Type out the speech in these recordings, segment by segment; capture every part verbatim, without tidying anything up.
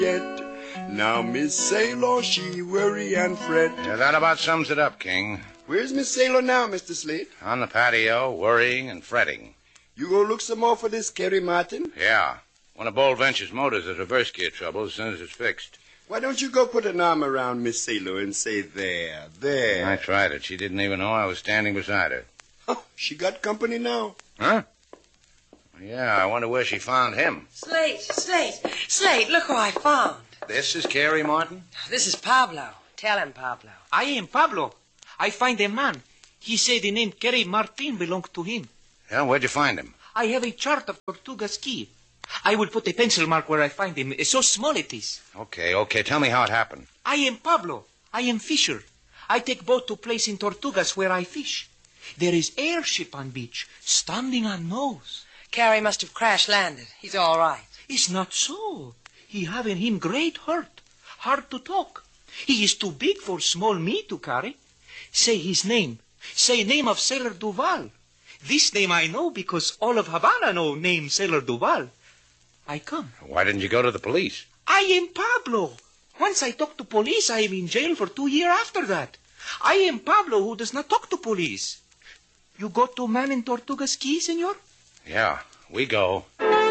yet. Now Miss Sailor, she worry and fret. Yeah, that about sums it up, King. Where's Miss Sailor now, Mister Slate? On the patio, worrying and fretting. You go look some more for this Carrie Martin? Yeah. One of Bold Venture's motors has reverse gear trouble as soon as it's fixed. Why don't you go put an arm around Miss Sailor and say, there, there. I tried it. She didn't even know I was standing beside her. Oh, she got company now. Huh? Yeah, I wonder where she found him. Slate, Slate, Slate, look who I found. This is Carrie Martin? This is Pablo. Tell him, Pablo. I am Pablo. I find a man. He say the name Carrie Martin belongs to him. Yeah, where'd you find him? I have a chart of Tortuga's Key. I will put a pencil mark where I find him. So small it is. Okay, okay. Tell me how it happened. I am Pablo. I am fisher. I take boat to place in Tortugas where I fish. There is airship on beach, standing on nose. Carrie must have crash landed. He's all right. It's not so. He have in him great hurt. Hard to talk. He is too big for small me to carry. Say his name. Say name of Sailor Duval. This name I know because all of Havana know name Sailor Duval. I come. Why didn't you go to the police? I am Pablo. Once I talk to police, I am in jail for two years after that. I am Pablo who does not talk to police. You go to man in Tortuga's Key, senor? Yeah, we go.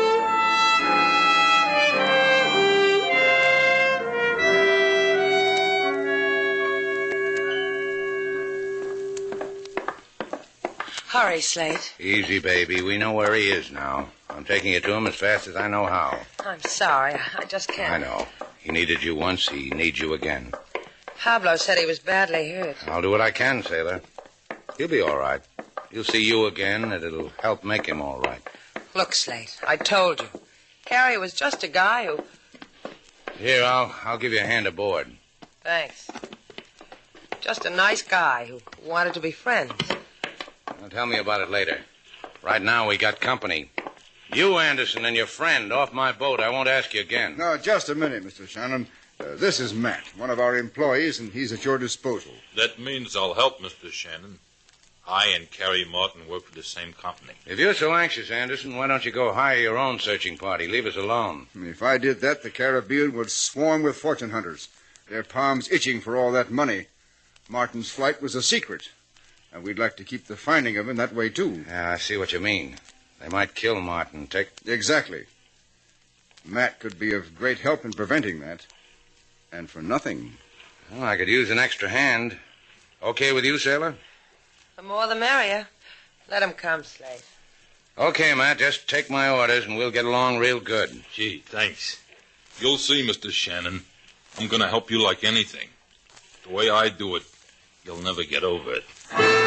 Hurry, Slate. Easy, baby. We know where he is now. I'm taking you to him as fast as I know how. I'm sorry. I just can't. I know. He needed you once. He needs you again. Pablo said he was badly hurt. I'll do what I can, sailor. He'll be all right. He'll see you again, and it'll help make him all right. Look, Slate, I told you. Carrie was just a guy who... Here, I'll I'll give you a hand aboard. Thanks. Just a nice guy who wanted to be friends. Well, tell me about it later. Right now, we got company. You, Anderson, and your friend off my boat. I won't ask you again. No, just a minute, Mister Shannon. Uh, this is Matt, one of our employees, and he's at your disposal. That means I'll help, Mister Shannon. I and Carrie Martin work for the same company. If you're so anxious, Anderson, why don't you go hire your own searching party? Leave us alone. If I did that, the Caribbean would swarm with fortune hunters. Their palms itching for all that money. Martin's flight was a secret. And we'd like to keep the finding of him that way, too. Yeah, I see what you mean. They might kill Martin, take... Exactly. Matt could be of great help in preventing that. And for nothing. Well, I could use an extra hand. Okay with you, sailor? The more the merrier. Let him come, Slate. Okay, Matt, just take my orders and we'll get along real good. Gee, thanks. You'll see, Mister Shannon. I'm going to help you like anything. The way I do it, you'll never get over it.